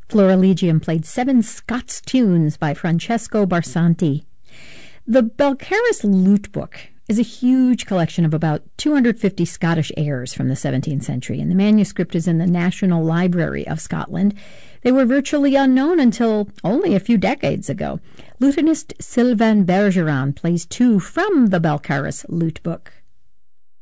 Florilegium played 7 Scots tunes by Francesco Barsanti. The Balcarres Lute Book is a huge collection of about 250 Scottish airs from the 17th century, and the manuscript is in the National Library of Scotland. They were virtually unknown until only a few decades ago. Lutenist Sylvain Bergeron plays 2 from the Balcarres Lute Book.